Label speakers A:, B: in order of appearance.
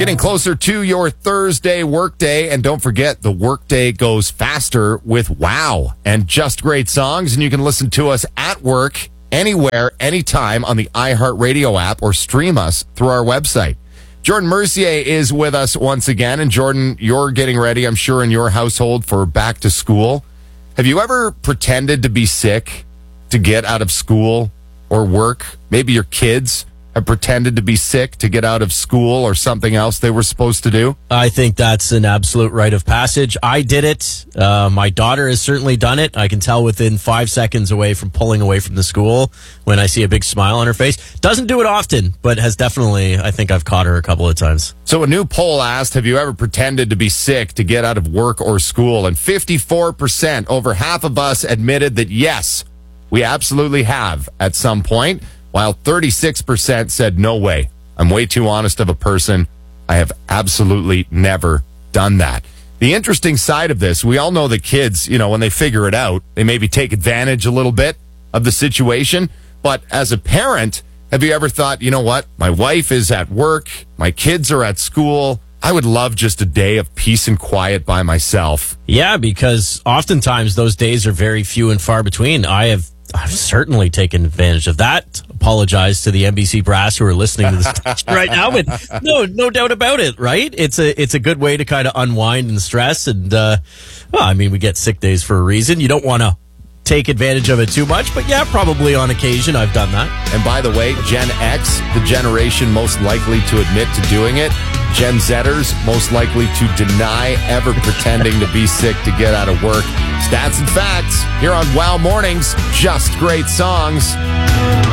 A: Getting closer to your Thursday workday, and don't forget, the workday goes faster with WOW and Just Great Songs, and you can listen to us at work, anywhere, anytime on the iHeartRadio app or stream us through our website. Jordan Mercier is with us once again, and Jordan, you're getting ready, I'm sure, in your household for back to school. Have you ever pretended to be sick to get out of school or work? Maybe your kids have pretended to be sick to get out of school or something else they were supposed to do?
B: I think that's an absolute rite of passage. I did it. My daughter has certainly done it. I can tell within 5 seconds away from pulling away from the school when I see a big smile on her face. Doesn't do it often, but has definitely, I think I've caught her a couple of times.
A: So a new poll asked, have you ever pretended to be sick to get out of work or school? And 54%, over half of us, admitted that yes, we absolutely have at some point, while 36% said, no way. I'm way too honest of a person. I have absolutely never done that. The interesting side of this, we all know that kids, when they figure it out, they maybe take advantage a little bit of the situation. But as a parent, have you ever thought, you know what? My wife is at work. My kids are at school. I would love just a day of peace and quiet by myself.
B: Yeah, because oftentimes those days are very few and far between. I've certainly taken advantage of that. Apologize to the NBC brass who are listening to this right now, but no doubt about it, right? It's a good way to kind of unwind and stress, and we get sick days for a reason. You don't want to take advantage of it too much, but yeah, probably on occasion I've done that.
A: And by the way, Gen X, the generation most likely to admit to doing it. Gen Zers, most likely to deny ever pretending to be sick to get out of work. Stats and facts here on WOW Mornings, Just Great Songs.